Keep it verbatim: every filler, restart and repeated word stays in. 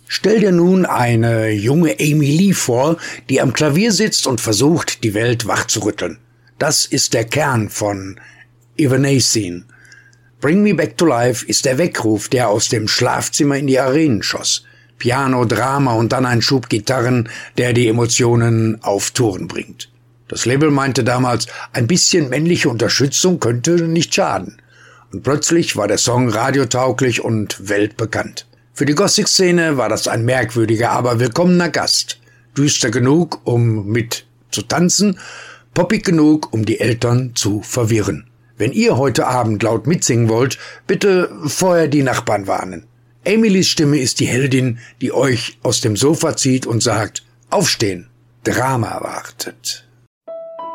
Stell dir nun eine junge Amy Lee vor, die am Klavier sitzt und versucht, die Welt wachzurütteln. Das ist der Kern von Evanescence. Bring Me Back to Life ist der Weckruf, der aus dem Schlafzimmer in die Arenen schoss. Piano, Drama und dann ein Schub Gitarren, der die Emotionen auf Touren bringt. Das Label meinte damals, ein bisschen männliche Unterstützung könnte nicht schaden. Und plötzlich war der Song radiotauglich und weltbekannt. Für die Gothic-Szene war das ein merkwürdiger, aber willkommener Gast. Düster genug, um mit zu tanzen, poppig genug, um die Eltern zu verwirren. Wenn ihr heute Abend laut mitsingen wollt, bitte vorher die Nachbarn warnen. Amy's Stimme ist die Heldin, die euch aus dem Sofa zieht und sagt, aufstehen, Drama wartet.